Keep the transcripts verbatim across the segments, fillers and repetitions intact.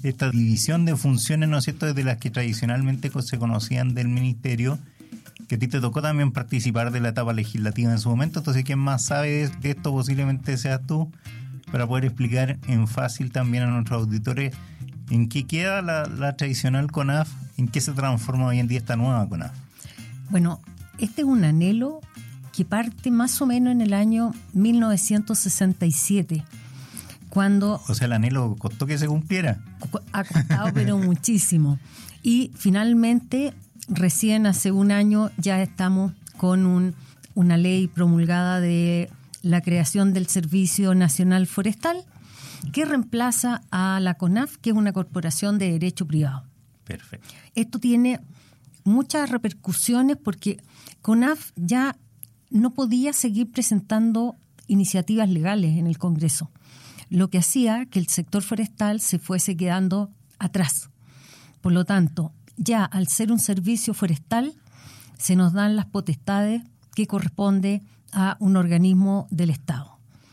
esta división de funciones, ¿no es cierto?, de las que tradicionalmente se conocían del ministerio, que a ti te tocó también participar de la etapa legislativa en su momento. Entonces, ¿quién más sabe de esto? Posiblemente seas tú, para poder explicar en fácil también a nuestros auditores en qué queda la, la tradicional CONAF, en qué se transforma hoy en día esta nueva CONAF. Bueno, este es un anhelo que parte más o menos en el año mil novecientos sesenta y siete, cuando... O sea, el anhelo costó que se cumpliera. Ha costado, pero muchísimo. Y finalmente, recién hace un año, ya estamos con un, una ley promulgada de la creación del Servicio Nacional Forestal, que reemplaza a la CONAF, que es una corporación de derecho privado. Perfecto. Esto tiene muchas repercusiones porque CONAF ya no podía seguir presentando iniciativas legales en el Congreso, lo que hacía que el sector forestal se fuese quedando atrás. Por lo tanto, ya al ser un servicio forestal, se nos dan las potestades que corresponde a un organismo del Estado.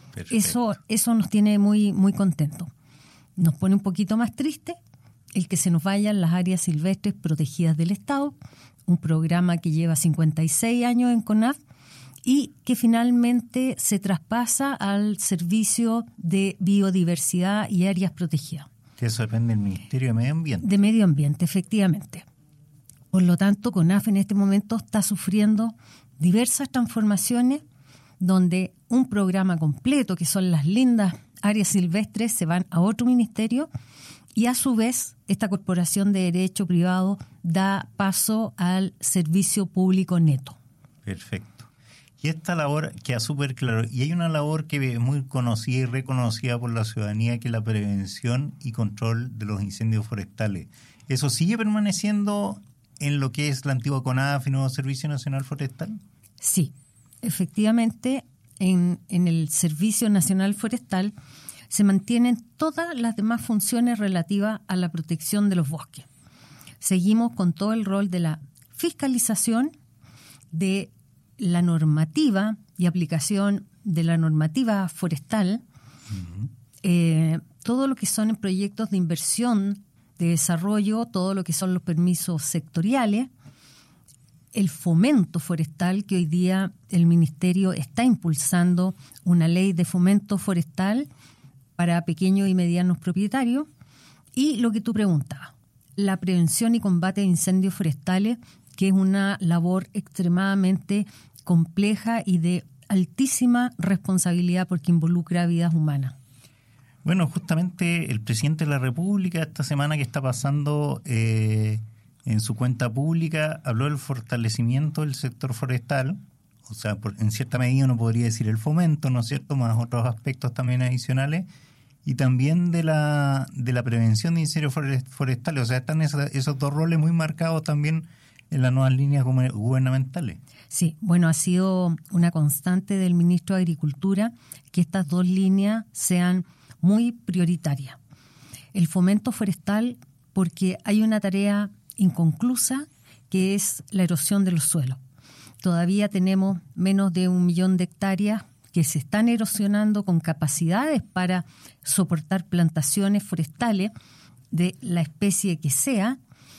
Eso, eso nos tiene muy, muy contentos. Nos pone un poquito más triste el que se nos vayan las áreas silvestres protegidas del Estado, un programa que lleva cincuenta y seis años en CONAF y que finalmente se traspasa al Servicio de Biodiversidad y Áreas Protegidas. Que eso depende del Ministerio de Medio Ambiente. De Medio Ambiente, efectivamente. Por lo tanto, CONAF en este momento está sufriendo diversas transformaciones donde un programa completo, que son las lindas áreas silvestres, se van a otro ministerio y a su vez esta corporación de derecho privado da paso al servicio público neto. Perfecto. Y esta labor queda súper claro. Y hay una labor que es muy conocida y reconocida por la ciudadanía, que es la prevención y control de los incendios forestales. ¿Eso sigue permaneciendo en lo que es la antigua CONAF y nuevo Servicio Nacional Forestal? Sí. Efectivamente, en, en el Servicio Nacional Forestal se mantienen todas las demás funciones relativas a la protección de los bosques. Seguimos con todo el rol de la fiscalización, de la normativa y aplicación de la normativa forestal, uh-huh. eh, todo lo que son proyectos de inversión, de desarrollo, todo lo que son los permisos sectoriales, el fomento forestal, que hoy día el Ministerio está impulsando una ley de fomento forestal para pequeños y medianos propietarios, y lo que tú preguntabas, la prevención y combate de incendios forestales, que es una labor extremadamente compleja y de altísima responsabilidad porque involucra vidas humanas. Bueno, justamente el presidente de la República esta semana que está pasando... Eh... en su cuenta pública habló del fortalecimiento del sector forestal, o sea, por, en cierta medida uno podría decir el fomento, ¿no es cierto?, más otros aspectos también adicionales, y también de la de la prevención de incendios forestales. O sea, están esos, esos dos roles muy marcados también en las nuevas líneas gubernamentales. Sí, bueno, ha sido una constante del ministro de Agricultura que estas dos líneas sean muy prioritarias. El fomento forestal, porque hay una tarea inconclusa, que es la erosión de los suelos. Todavía tenemos menos de un millón de hectáreas que se están erosionando con capacidades para soportar plantaciones forestales de la especie que sea,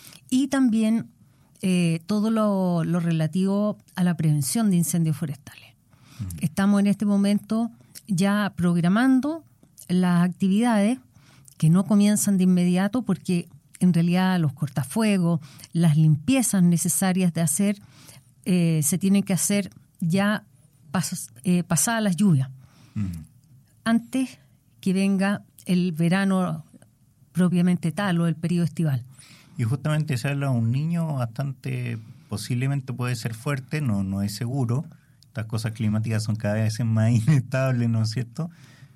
y también eh, todo lo, lo relativo a la prevención de incendios forestales. Mm. Estamos en este momento ya programando las actividades que no comienzan de inmediato porque en realidad los cortafuegos, las limpiezas necesarias de hacer, eh, se tienen que hacer ya pas, eh, pasadas las lluvias, uh-huh. antes que venga el verano propiamente tal o el periodo estival. Y justamente se habla de un niño bastante, posiblemente puede ser fuerte, no, no es seguro. Estas cosas climáticas son cada vez más inestables, ¿no es cierto?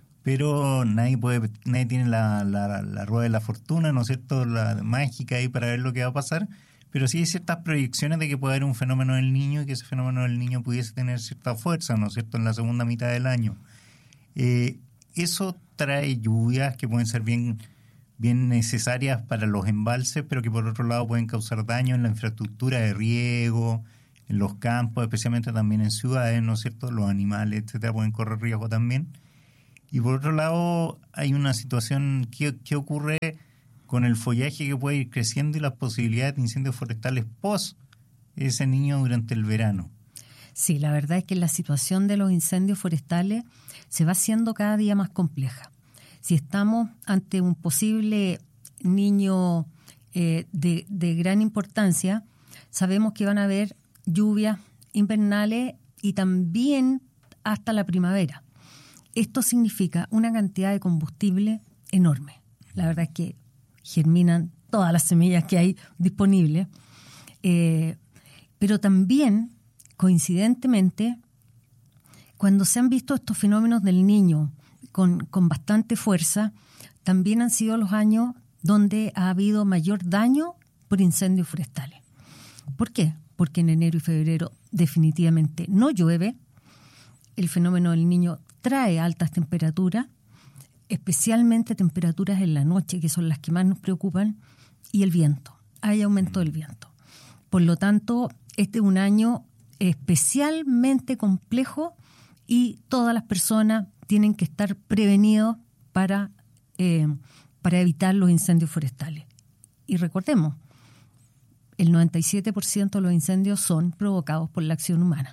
Pero nadie puede, nadie tiene la, la, la rueda de la fortuna, ¿no es cierto?, la mágica ahí para ver lo que va a pasar, pero sí hay ciertas proyecciones de que puede haber un fenómeno del niño y que ese fenómeno del niño pudiese tener cierta fuerza, ¿no es cierto?, en la segunda mitad del año. Eh, eso trae lluvias que pueden ser bien, bien necesarias para los embalses, pero que por otro lado pueden causar daño en la infraestructura de riego, en los campos, especialmente también en ciudades, ¿no es cierto?, los animales, etcétera, pueden correr riesgo también. Y por otro lado, hay una situación que, que ocurre con el follaje que puede ir creciendo y las posibilidades de incendios forestales post ese niño durante el verano. Sí, la verdad es que la situación de los incendios forestales se va haciendo cada día más compleja. Si estamos ante un posible niño eh, de, de gran importancia, sabemos que van a haber lluvias invernales y también hasta la primavera. Esto significa una cantidad de combustible enorme. La verdad es que germinan todas las semillas que hay disponibles, eh, pero también, coincidentemente, cuando se han visto estos fenómenos del Niño con, con bastante fuerza, también han sido los años donde ha habido mayor daño por incendios forestales. ¿Por qué? Porque en enero y febrero definitivamente no llueve, el fenómeno del Niño trae altas temperaturas, especialmente temperaturas en la noche, que son las que más nos preocupan, y el viento. Hay aumento del viento. Por lo tanto, este es un año especialmente complejo y todas las personas tienen que estar prevenidos para, eh, para evitar los incendios forestales. Y recordemos, el noventa y siete por ciento de los incendios son provocados por la acción humana.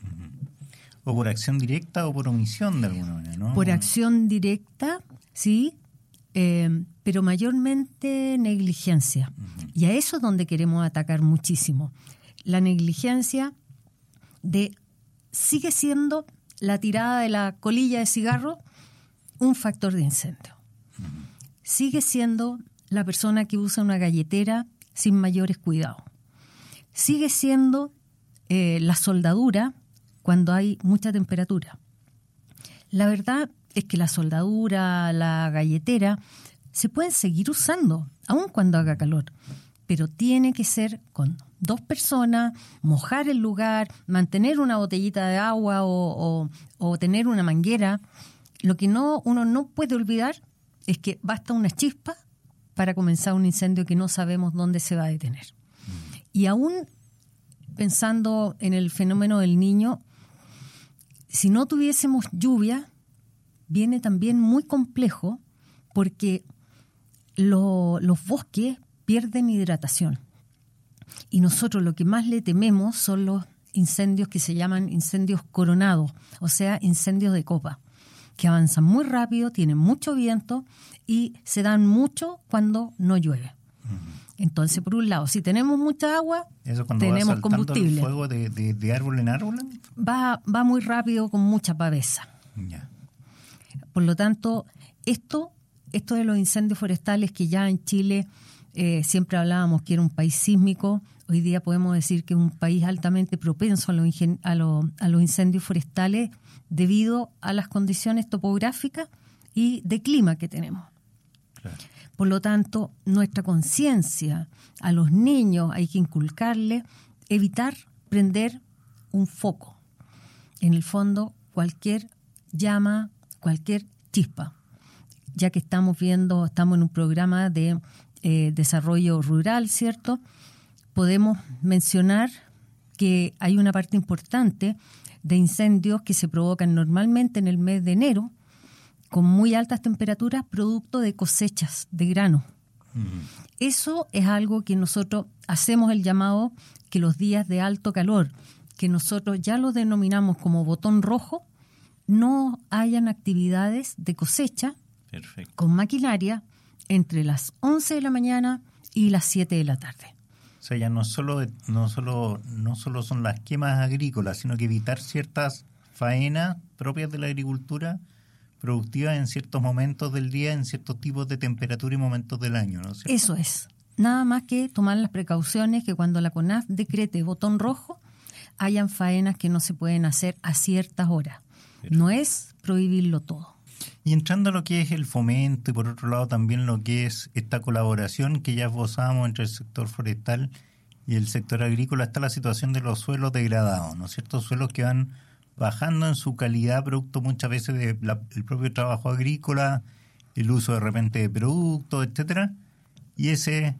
O por acción directa o por omisión de alguna manera, ¿no? Por acción directa, sí, eh, pero mayormente negligencia. Uh-huh. Y a eso es donde queremos atacar muchísimo. La negligencia de sigue siendo la tirada de la colilla de cigarro un factor de incendio. Uh-huh. Sigue siendo la persona que usa una galletera sin mayores cuidados. Sigue siendo eh, la soldadura cuando hay mucha temperatura. La verdad es que la soldadura, la galletera, se pueden seguir usando, aun cuando haga calor, pero tiene que ser con dos personas, mojar el lugar, mantener una botellita de agua o, o, o tener una manguera. Lo que no uno no puede olvidar es que basta una chispa para comenzar un incendio que no sabemos dónde se va a detener. Y aún pensando en el fenómeno del Niño, si no tuviésemos lluvia, viene también muy complejo porque lo, los bosques pierden hidratación. Y nosotros lo que más le tememos son los incendios que se llaman incendios coronados, o sea, incendios de copa, que avanzan muy rápido, tienen mucho viento y se dan mucho cuando no llueve. Uh-huh. Entonces, por un lado, si tenemos mucha agua, ¿eso cuando tenemos va combustible. ¿El fuego de, de, de árbol en árbol? Va, va muy rápido con mucha pavesa. Yeah. Por lo tanto, esto, esto de los incendios forestales, que ya en Chile eh, siempre hablábamos que era un país sísmico, hoy día podemos decir que es un país altamente propenso a los, ingen- a los, a los incendios forestales debido a las condiciones topográficas y de clima que tenemos. Claro. Por lo tanto, nuestra conciencia a los niños hay que inculcarles evitar prender un foco. En el fondo, cualquier llama, cualquier chispa. Ya que estamos viendo, estamos en un programa de eh, desarrollo rural, ¿cierto? Podemos mencionar que hay una parte importante de incendios que se provocan normalmente en el mes de enero, con muy altas temperaturas, producto de cosechas de grano. Uh-huh. Eso es algo que nosotros hacemos el llamado que los días de alto calor, que nosotros ya lo denominamos como botón rojo, no hayan actividades de cosecha Perfecto. Con maquinaria entre las once de la mañana y las siete de la tarde. O sea, ya no solo, no solo, no solo son las quemas agrícolas, sino que evitar ciertas faenas propias de la agricultura productivas en ciertos momentos del día, en ciertos tipos de temperatura y momentos del año, ¿no es cierto? Eso es. Nada más que tomar las precauciones que cuando la CONAF decrete botón rojo, hayan faenas que no se pueden hacer a ciertas horas. Perfecto. No es prohibirlo todo. Y entrando a lo que es el fomento y por otro lado también lo que es esta colaboración que ya esbozábamos entre el sector forestal y el sector agrícola, está la situación de los suelos degradados, ¿no es cierto? Suelos que van bajando en su calidad, producto muchas veces del de propio trabajo agrícola, el uso de repente de productos, etcétera, y ese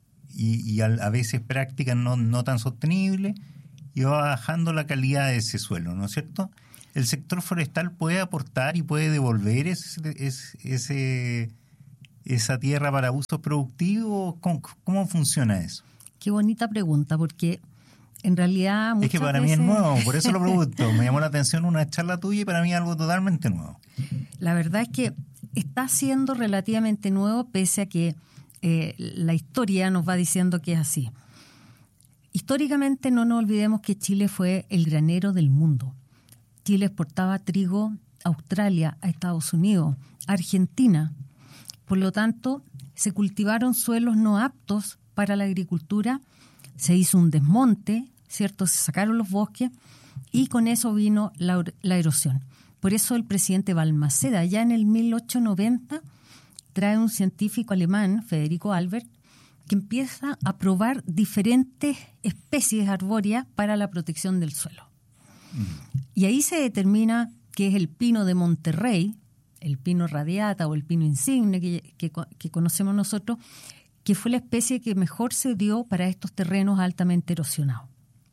y, y a, a veces prácticas no, no tan sostenibles, y va bajando la calidad de ese suelo, ¿no es cierto? El sector forestal puede aportar y puede devolver ese ese, ese, esa tierra para usos productivos? ¿Cómo, cómo funciona eso? Qué bonita pregunta, porque en realidad muchas Es que para veces... mí es nuevo, por eso lo pregunto. Me llamó la atención una charla tuya y para mí es algo totalmente nuevo. La verdad es que está siendo relativamente nuevo, pese a que eh, la historia nos va diciendo que es así. Históricamente no nos olvidemos que Chile fue el granero del mundo. Chile exportaba trigo a Australia, a Estados Unidos, a Argentina. Por lo tanto, se cultivaron suelos no aptos para la agricultura, se hizo un desmonte, ¿cierto? Se sacaron los bosques y con eso vino la, la erosión. Por eso el presidente Balmaceda, ya en el mil ochocientos noventa, trae un científico alemán, Federico Albert, que empieza a probar diferentes especies arbóreas para la protección del suelo. Mm. Y ahí se determina que es el pino de Monterrey, el pino radiata o el pino insigne que, que, que conocemos nosotros, que fue la especie que mejor se dio para estos terrenos altamente erosionados.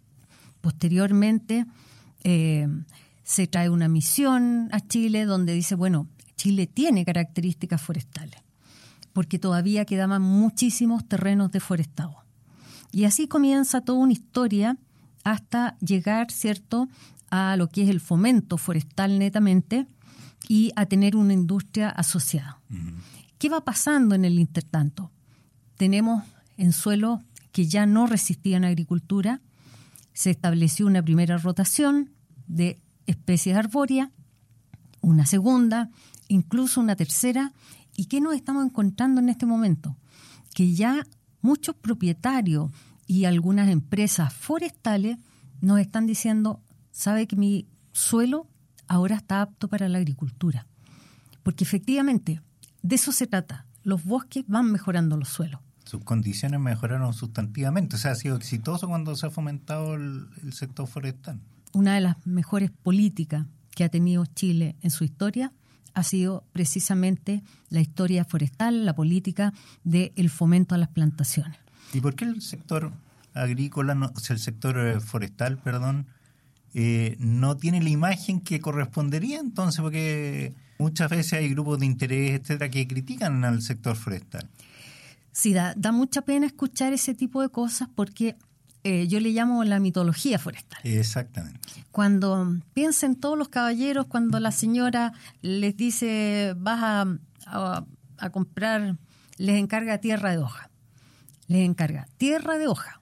Posteriormente eh, se trae una misión a Chile donde dice, bueno, Chile tiene características forestales, porque todavía quedaban muchísimos terrenos deforestados. Y así comienza toda una historia hasta llegar, ¿cierto?, a lo que es el fomento forestal netamente y a tener una industria asociada. Uh-huh. ¿Qué va pasando en el intertanto? Tenemos en suelos que ya no resistían a agricultura, se estableció una primera rotación de especies arbóreas, una segunda, incluso una tercera. ¿Y qué nos estamos encontrando en este momento? Que ya muchos propietarios y algunas empresas forestales nos están diciendo, sabe que mi suelo ahora está apto para la agricultura. Porque efectivamente, de eso se trata. Los bosques van mejorando los suelos. Sus condiciones mejoraron sustantivamente. O sea, ha sido exitoso cuando se ha fomentado el, el sector forestal. Una de las mejores políticas que ha tenido Chile en su historia ha sido precisamente la historia forestal, la política del fomento a las plantaciones. ¿Y por qué el sector agrícola, no, o sea, el sector forestal, perdón, eh, no tiene la imagen que correspondería entonces? Porque muchas veces hay grupos de interés, etcétera, que critican al sector forestal. Sí, da, da mucha pena escuchar ese tipo de cosas porque eh, yo le llamo la mitología forestal. Exactamente. Cuando piensen todos los caballeros, cuando la señora les dice vas a, a, a comprar, les encarga tierra de hoja. Les encarga tierra de hoja,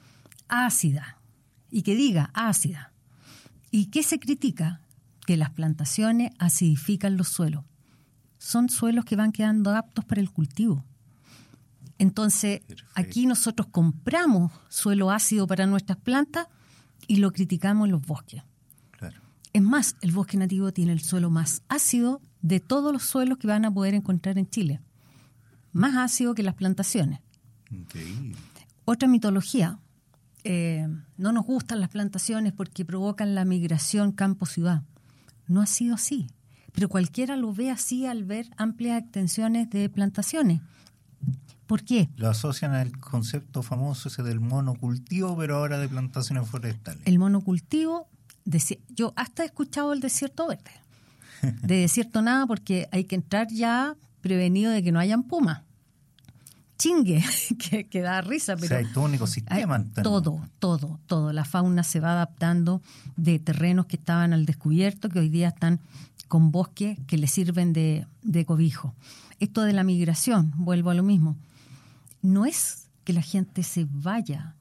ácida, y que diga ácida. ¿Y qué se critica? Que las plantaciones acidifican los suelos. Son suelos que van quedando aptos para el cultivo. Entonces, perfecto. Aquí nosotros compramos suelo ácido para nuestras plantas y lo criticamos en los bosques. Claro. Es más, el bosque nativo tiene el suelo más ácido de todos los suelos que van a poder encontrar en Chile. Más ácido que las plantaciones. Increíble. Otra mitología. Eh, no nos gustan las plantaciones porque provocan la migración campo-ciudad. No ha sido así. Pero cualquiera lo ve así al ver amplias extensiones de plantaciones. ¿Por qué? Lo asocian al concepto famoso ese del monocultivo, pero ahora de plantaciones forestales. El monocultivo, desi- yo hasta he escuchado el desierto verde. De desierto nada, porque hay que entrar ya prevenido de que no hayan pumas. Chingue, que, que da risa. Pero o sea, hay todo un ecosistema. Hay, todo, todo, todo. La fauna se va adaptando de terrenos que estaban al descubierto, que hoy día están con bosques que les sirven de, de cobijo. Esto de la migración, vuelvo a lo mismo. No es que la gente se vaya,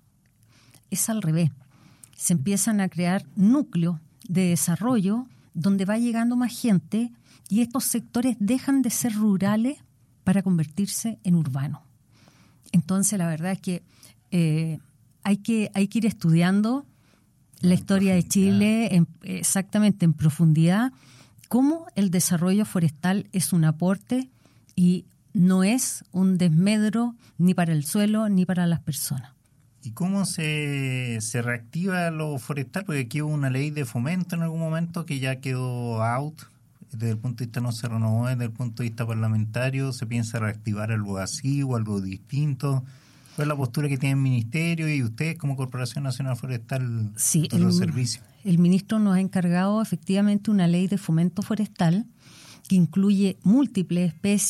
es al revés. Se empiezan a crear núcleos de desarrollo donde va llegando más gente y estos sectores dejan de ser rurales para convertirse en urbanos. Entonces, la verdad es que, eh, hay que hay que ir estudiando la en historia de Chile en, exactamente en profundidad, cómo el desarrollo forestal es un aporte y no es un desmedro ni para el suelo ni para las personas. ¿Y cómo se, se reactiva lo forestal? Porque aquí hubo una ley de fomento en algún momento que ya quedó out. Desde el punto de vista no se renovó, desde el punto de vista parlamentario, ¿se piensa reactivar algo así o algo distinto? ¿Cuál es la postura que tiene el Ministerio y ustedes como Corporación Nacional Forestal sí, de los el, servicios? El ministro nos ha encargado efectivamente una ley de fomento forestal que incluye múltiples especies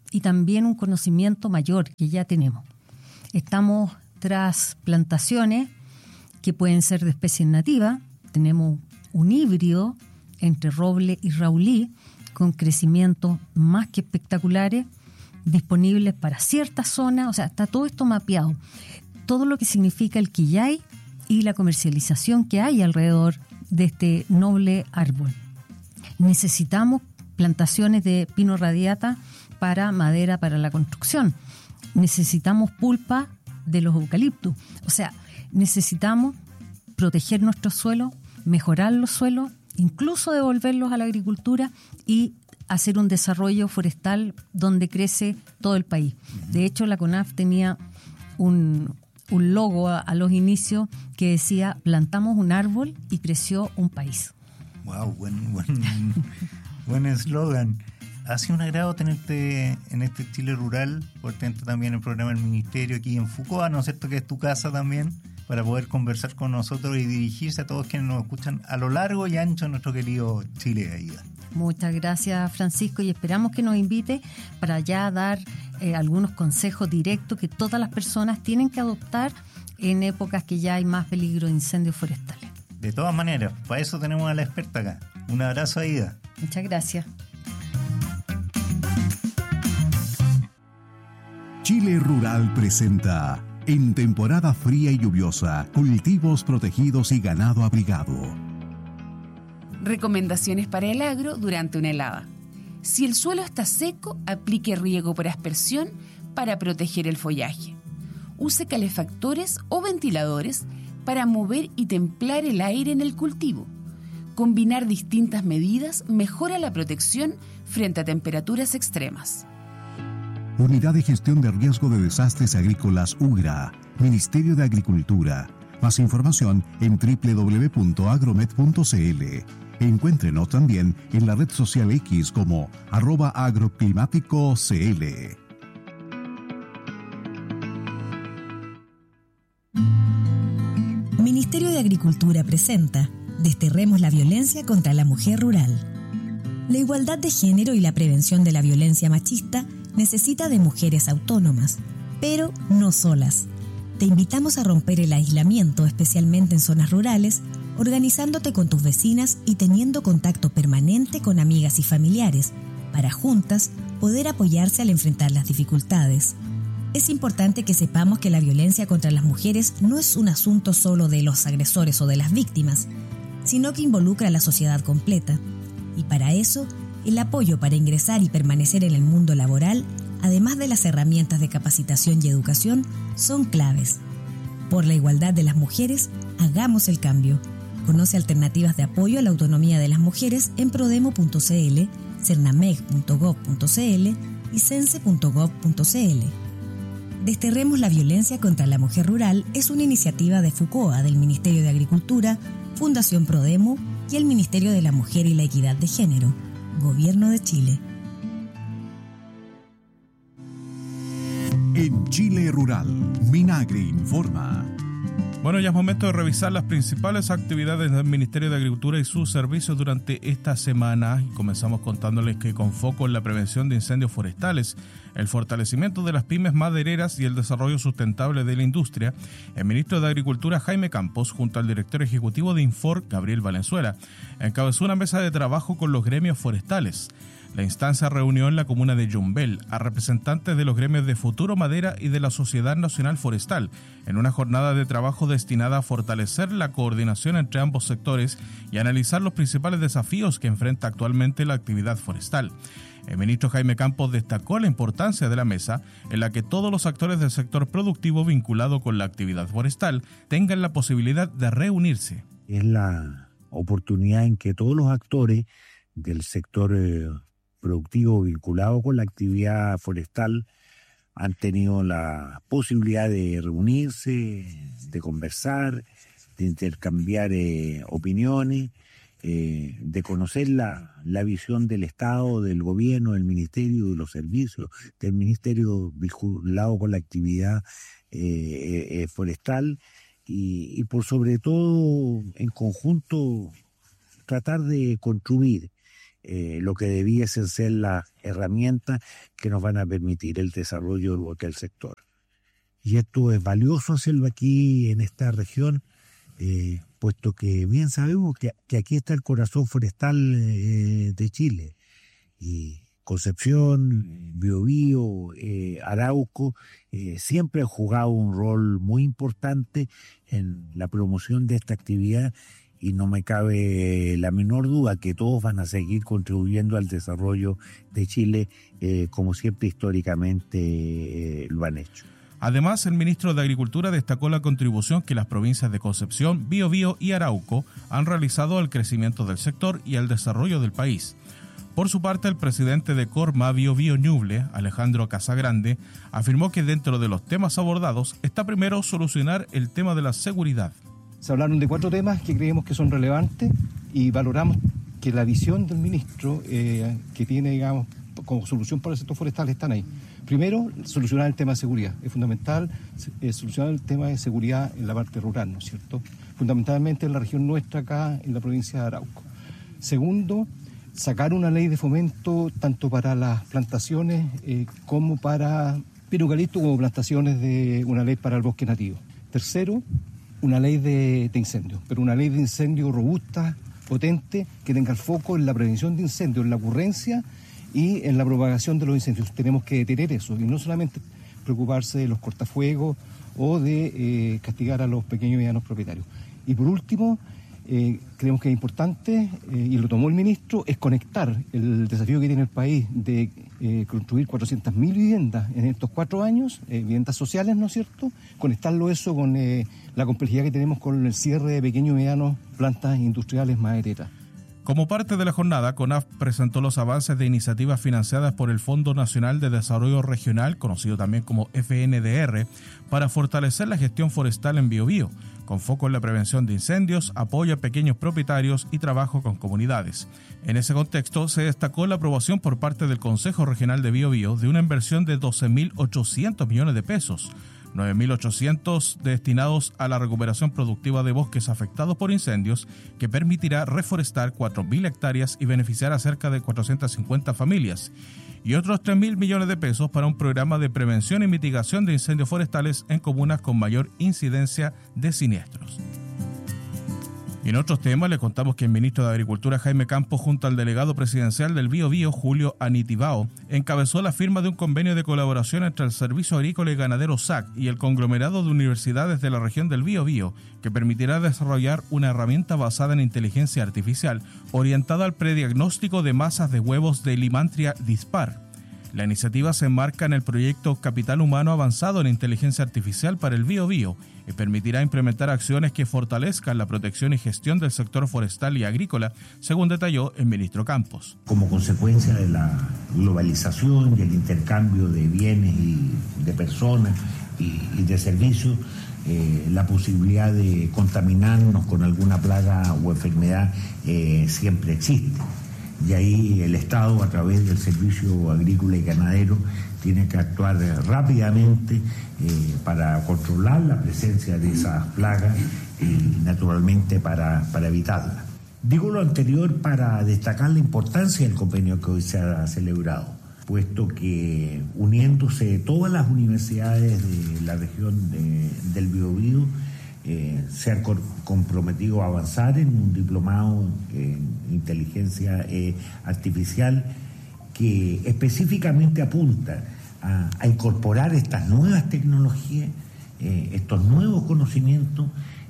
y también un conocimiento mayor que ya tenemos. Estamos tras plantaciones que pueden ser de especies nativas. Tenemos un híbrido entre roble y raulí con crecimientos más que espectaculares, disponibles para ciertas zonas. O sea, está todo esto mapeado. Todo lo que significa el quillay y la comercialización que hay alrededor de este noble árbol. Necesitamos plantaciones de pino radiata para madera para la construcción. Necesitamos pulpa de los eucaliptos. O sea, necesitamos proteger nuestros suelos, mejorar los suelos, incluso devolverlos a la agricultura y hacer un desarrollo forestal donde crece todo el país. De hecho, la CONAF tenía un, un logo a, a los inicios que decía: plantamos un árbol y creció un país. Wow, buen buen buen eslogan. Ha sido un agrado tenerte en este Chile Rural, por tenerte también en el programa del Ministerio aquí en Foucault, ¿no es cierto?, que es tu casa también, para poder conversar con nosotros y dirigirse a todos quienes nos escuchan a lo largo y ancho de nuestro querido Chile, Aida. Muchas gracias, Francisco, y esperamos que nos invite para ya dar eh, algunos consejos directos que todas las personas tienen que adoptar en épocas que ya hay más peligro de incendios forestales. De todas maneras, para eso tenemos a la experta acá. Un abrazo, Aida. Muchas gracias. Chile Rural presenta, en temporada fría y lluviosa, cultivos protegidos y ganado abrigado. Recomendaciones para el agro durante una helada. Si el suelo está seco, aplique riego por aspersión para proteger el follaje. Use calefactores o ventiladores para mover y templar el aire en el cultivo. Combinar distintas medidas mejora la protección frente a temperaturas extremas. Unidad de Gestión de Riesgo de Desastres Agrícolas U G R A, Ministerio de Agricultura. Más información en doble u doble u doble u punto agromet punto c l. Encuéntrenos también en la red social X como arroba agroclimático cl. Ministerio de Agricultura presenta Desterremos la violencia contra la mujer rural. La igualdad de género y la prevención de la violencia machista necesita de mujeres autónomas, pero no solas. Te invitamos a romper el aislamiento, especialmente en zonas rurales, organizándote con tus vecinas y teniendo contacto permanente con amigas y familiares, para juntas poder apoyarse al enfrentar las dificultades. Es importante que sepamos que la violencia contra las mujeres no es un asunto solo de los agresores o de las víctimas, sino que involucra a la sociedad completa. Y para eso, el apoyo para ingresar y permanecer en el mundo laboral, además de las herramientas de capacitación y educación, son claves. Por la igualdad de las mujeres, hagamos el cambio. Conoce alternativas de apoyo a la autonomía de las mujeres en prodemo punto c l, cernameg punto gov punto c l y cense punto gov punto c l. Desterremos la violencia contra la mujer rural es una iniciativa de FUCOA, del Ministerio de Agricultura, Fundación Prodemo y el Ministerio de la Mujer y la Equidad de Género, Gobierno de Chile. En Chile Rural, Minagri informa. Bueno, ya es momento de revisar las principales actividades del Ministerio de Agricultura y sus servicios durante esta semana. Y comenzamos contándoles que con foco en la prevención de incendios forestales, el fortalecimiento de las pymes madereras y el desarrollo sustentable de la industria, el ministro de Agricultura, Jaime Campos, junto al director ejecutivo de Infor, Gabriel Valenzuela, encabezó una mesa de trabajo con los gremios forestales. La instancia reunió en la comuna de Yumbel a representantes de los gremios de Futuro Madera y de la Sociedad Nacional Forestal, en una jornada de trabajo destinada a fortalecer la coordinación entre ambos sectores y analizar los principales desafíos que enfrenta actualmente la actividad forestal. El ministro Jaime Campos destacó la importancia de la mesa en la que todos los actores del sector productivo vinculado con la actividad forestal tengan la posibilidad de reunirse. Es la oportunidad en que todos los actores del sector eh, productivo vinculado con la actividad forestal han tenido la posibilidad de reunirse, de conversar, de intercambiar eh, opiniones, eh, de conocer la, la visión del Estado, del gobierno, del ministerio, de los servicios, del ministerio vinculado con la actividad eh, eh, forestal y, y por sobre todo en conjunto tratar de construir eh, lo que debiesen ser las herramientas que nos van a permitir el desarrollo del sector. Y esto es valioso hacerlo aquí en esta región, eh, puesto que bien sabemos que, que aquí está el corazón forestal eh, de Chile. Y Concepción, Biobío, eh, Arauco, eh, siempre han jugado un rol muy importante en la promoción de esta actividad y no me cabe la menor duda que todos van a seguir contribuyendo al desarrollo de Chile eh, como siempre históricamente eh, lo han hecho. Además, el ministro de Agricultura destacó la contribución que las provincias de Concepción, Biobío y Arauco han realizado al crecimiento del sector y al desarrollo del país. Por su parte, el presidente de Corma Biobío Ñuble, Alejandro Casagrande, afirmó que dentro de los temas abordados está primero solucionar el tema de la seguridad. Se hablaron de cuatro temas que creemos que son relevantes y valoramos que la visión del ministro eh, que tiene, digamos, como solución para el sector forestal están ahí. Primero, solucionar el tema de seguridad. Es fundamental eh, solucionar el tema de seguridad en la parte rural, ¿no es cierto? Fundamentalmente en la región nuestra acá, en la provincia de Arauco. Segundo, sacar una ley de fomento tanto para las plantaciones eh, como para pino eucalipto, como plantaciones de una ley para el bosque nativo. Tercero, una ley de, de incendios, pero una ley de incendios robusta, potente, que tenga el foco en la prevención de incendios, en la ocurrencia y en la propagación de los incendios. Tenemos que detener eso y no solamente preocuparse de los cortafuegos o de eh, castigar a los pequeños y medianos propietarios. Y por último, Eh, creemos que es importante, eh, y lo tomó el ministro, es conectar el desafío que tiene el país de eh, construir cuatrocientas mil viviendas en estos cuatro años, eh, viviendas sociales, ¿no es cierto? Conectarlo eso con eh, la complejidad que tenemos con el cierre de pequeños y medianos plantas industriales madereras. Como parte de la jornada, CONAF presentó los avances de iniciativas financiadas por el Fondo Nacional de Desarrollo Regional, conocido también como F N D R, para fortalecer la gestión forestal en Biobío, con foco en la prevención de incendios, apoyo a pequeños propietarios y trabajo con comunidades. En ese contexto, se destacó la aprobación por parte del Consejo Regional de Biobío de una inversión de doce mil ochocientos millones de pesos, nueve mil ochocientos destinados a la recuperación productiva de bosques afectados por incendios, que permitirá reforestar cuatro mil hectáreas y beneficiar a cerca de cuatrocientas cincuenta familias, y otros tres mil millones de pesos para un programa de prevención y mitigación de incendios forestales en comunas con mayor incidencia de siniestros. Y en otros temas, le contamos que el ministro de Agricultura, Jaime Campos, junto al delegado presidencial del Biobío, Julio Anitibao, encabezó la firma de un convenio de colaboración entre el Servicio Agrícola y Ganadero S A C y el conglomerado de universidades de la región del Biobío, que permitirá desarrollar una herramienta basada en inteligencia artificial orientada al prediagnóstico de masas de huevos de Limantria dispar. La iniciativa se enmarca en el proyecto Capital Humano Avanzado en Inteligencia Artificial para el Biobío y permitirá implementar acciones que fortalezcan la protección y gestión del sector forestal y agrícola, según detalló el ministro Campos. Como consecuencia de la globalización y el intercambio de bienes y de personas y, y de servicios, eh, la posibilidad de contaminarnos con alguna plaga o enfermedad eh, siempre existe. Y ahí el Estado, a través del Servicio Agrícola y Ganadero, tiene que actuar rápidamente eh, para controlar la presencia de esas plagas y naturalmente para, para evitarlas. Digo lo anterior para destacar la importancia del convenio que hoy se ha celebrado, puesto que uniéndose todas las universidades de la región de, del Biobío, Eh, se han comprometido a avanzar en un diplomado en inteligencia eh, artificial que específicamente apunta a, a incorporar estas nuevas tecnologías, eh, estos nuevos conocimientos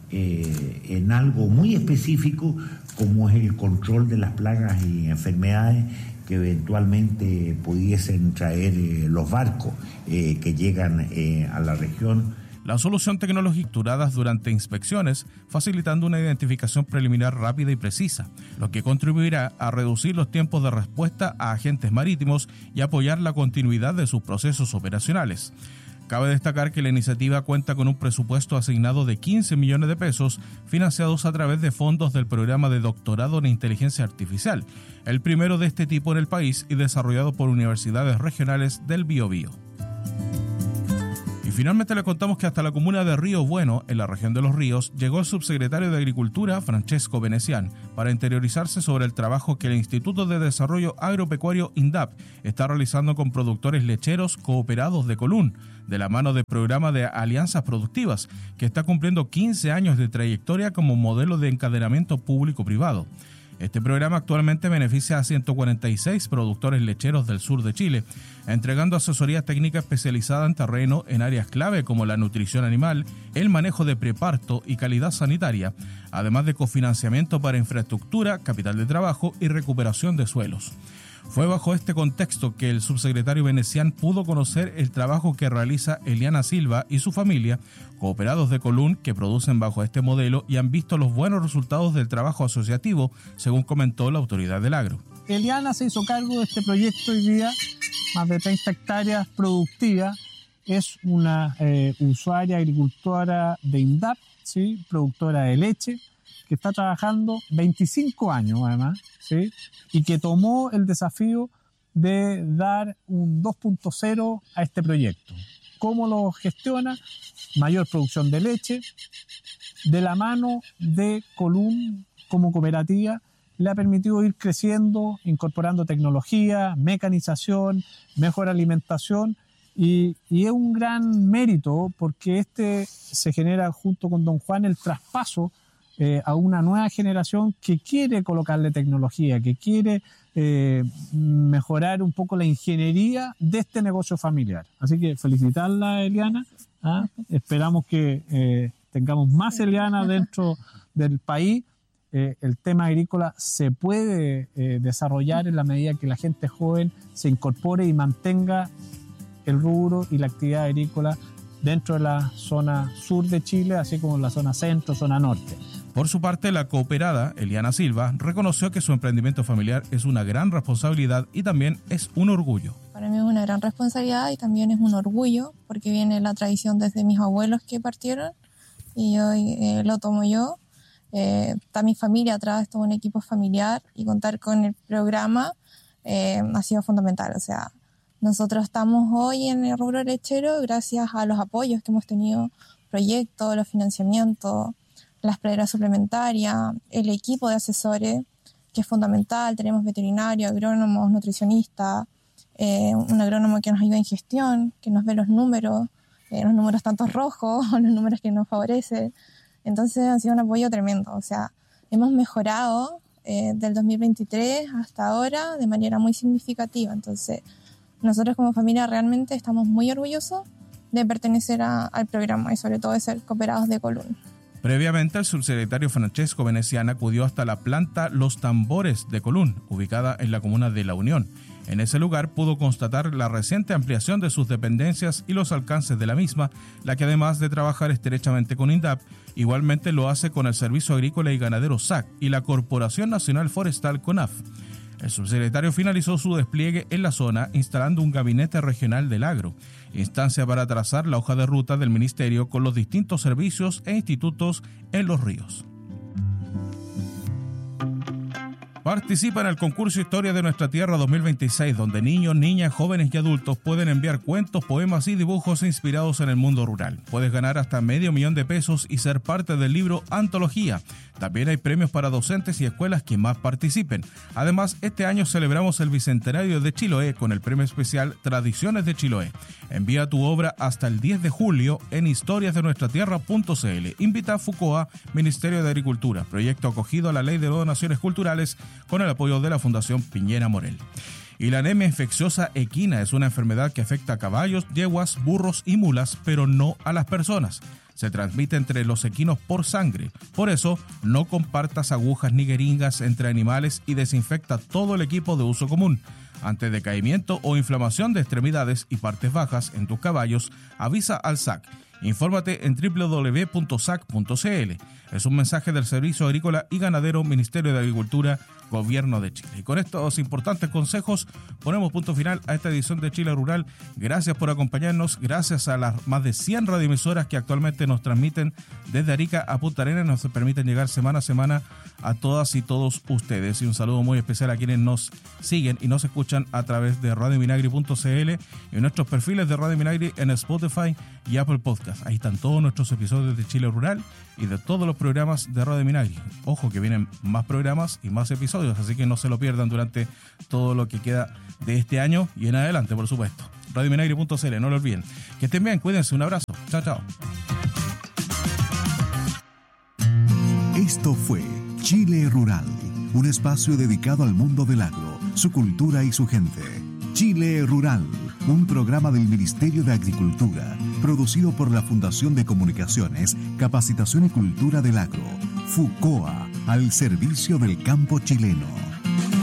eh, en algo muy específico como es el control de las plagas y enfermedades que eventualmente pudiesen traer eh, los barcos eh, que llegan eh, a la región. La solución tecnológica capturadas durante inspecciones, facilitando una identificación preliminar rápida y precisa, lo que contribuirá a reducir los tiempos de respuesta a agentes marítimos y apoyar la continuidad de sus procesos operacionales. Cabe destacar que la iniciativa cuenta con un presupuesto asignado de quince millones de pesos, financiados a través de fondos del programa de doctorado en inteligencia artificial, el primero de este tipo en el país y desarrollado por universidades regionales del Biobío. finalmente le contamos que hasta la comuna de Río Bueno, en la región de Los Ríos, llegó el subsecretario de Agricultura, Francesco Venecián, para interiorizarse sobre el trabajo que el Instituto de Desarrollo Agropecuario INDAP está realizando con productores lecheros cooperados de Colún, de la mano del programa de Alianzas Productivas, que está cumpliendo quince años de trayectoria como modelo de encadenamiento público-privado. Este programa actualmente beneficia a ciento cuarenta y seis productores lecheros del sur de Chile, entregando asesoría técnica especializada en terreno en áreas clave como la nutrición animal, el manejo de preparto y calidad sanitaria, además de cofinanciamiento para infraestructura, capital de trabajo y recuperación de suelos. Fue bajo este contexto que el subsecretario Venecián pudo conocer el trabajo que realiza Eliana Silva y su familia, cooperados de Colún, que producen bajo este modelo y han visto los buenos resultados del trabajo asociativo, según comentó la autoridad del agro. Eliana se hizo cargo de este proyecto hoy día, más de treinta hectáreas productivas. Es una eh, usuaria agricultora de INDAP, ¿sí? Productora de leche, que está trabajando veinticinco años además, ¿sí? Y que tomó el desafío de dar un dos punto cero a este proyecto. ¿Cómo lo gestiona? Mayor producción de leche, de la mano de Colún como cooperativa, le ha permitido ir creciendo, incorporando tecnología, mecanización, mejor alimentación, y, y es un gran mérito porque este se genera junto con don Juan el traspaso Eh, a una nueva generación que quiere colocarle tecnología, que quiere eh, mejorar un poco la ingeniería de este negocio familiar. Así que felicitarla, Eliana. ¿ah? Esperamos que eh, tengamos más Eliana dentro del país. Eh, el tema agrícola se puede eh, desarrollar en la medida que la gente joven se incorpore y mantenga el rubro y la actividad agrícola dentro de la zona sur de Chile, así como en la zona centro, zona norte. Por su parte, la cooperada, Eliana Silva, reconoció que su emprendimiento familiar es una gran responsabilidad y también es un orgullo. Para mí es una gran responsabilidad y también es un orgullo porque viene la tradición desde mis abuelos que partieron y hoy eh, lo tomo yo. Eh, está mi familia atrás, todo un equipo familiar y contar con el programa eh, ha sido fundamental. O sea, nosotros estamos hoy en el rubro lechero gracias a los apoyos que hemos tenido, proyectos, los financiamientos, las praderas suplementarias, el equipo de asesores, que es fundamental. Tenemos veterinarios, agrónomos, nutricionistas, eh, un agrónomo que nos ayuda en gestión, que nos ve los números, eh, los números tanto rojos o los números que nos favorecen. Entonces ha sido un apoyo tremendo. O sea, hemos mejorado eh, del dos mil veintitrés hasta ahora de manera muy significativa. Entonces, nosotros como familia realmente estamos muy orgullosos de pertenecer a, al programa y sobre todo de ser cooperados de Colún. Previamente, el subsecretario Francesco Venecián acudió hasta la planta Los Tambores de Colún, ubicada en la comuna de La Unión. En ese lugar pudo constatar la reciente ampliación de sus dependencias y los alcances de la misma, la que además de trabajar estrechamente con INDAP, igualmente lo hace con el Servicio Agrícola y Ganadero S A C y la Corporación Nacional Forestal CONAF. El subsecretario finalizó su despliegue en la zona instalando un gabinete regional del agro, instancia para trazar la hoja de ruta del ministerio con los distintos servicios e institutos en Los Ríos. Participa en el concurso Historia de Nuestra Tierra dos mil veintiséis, donde niños, niñas, jóvenes y adultos pueden enviar cuentos, poemas y dibujos inspirados en el mundo rural. Puedes ganar hasta medio millón de pesos y ser parte del libro Antología. También hay premios para docentes y escuelas que más participen. Además, este año celebramos el Bicentenario de Chiloé con el premio especial Tradiciones de Chiloé. Envía tu obra hasta el diez de julio en historias de nuestra tierra punto c l. Invita a FUCOA, Ministerio de Agricultura, proyecto acogido a la Ley de Donaciones Culturales con el apoyo de la Fundación Piñera Morel. Y la anemia infecciosa equina es una enfermedad que afecta a caballos, yeguas, burros y mulas, pero no a las personas. Se transmite entre los equinos por sangre. Por eso, no compartas agujas ni jeringas entre animales y desinfecta todo el equipo de uso común. Ante decaimiento o inflamación de extremidades y partes bajas en tus caballos, avisa al S A C. Infórmate en doble u doble u doble u punto s a c punto c l. Es un mensaje del Servicio Agrícola y Ganadero, Ministerio de Agricultura, Gobierno de Chile. Y con estos importantes consejos ponemos punto final a esta edición de Chile Rural. Gracias por acompañarnos, gracias a las más de cien radioemisoras que actualmente nos transmiten desde Arica a Punta Arenas, nos permiten llegar semana a semana a todas y todos ustedes. Y un saludo muy especial a quienes nos siguen y nos escuchan a través de radio minagri punto c l y nuestros perfiles de Radio Minagri en Spotify y Apple Podcast. Ahí están todos nuestros episodios de Chile Rural y de todos los programas de Radio Minagri. Ojo que vienen más programas y más episodios, así que no se lo pierdan durante todo lo que queda de este año y en adelante, por supuesto. radio minagri punto c l, no lo olviden. Que estén bien, cuídense, un abrazo. Chao, chao. Esto fue Chile Rural, un espacio dedicado al mundo del agro, su cultura y su gente. Chile Rural, un programa del Ministerio de Agricultura, producido por la Fundación de Comunicaciones, Capacitación y Cultura del Agro, FUCOA, al servicio del campo chileno.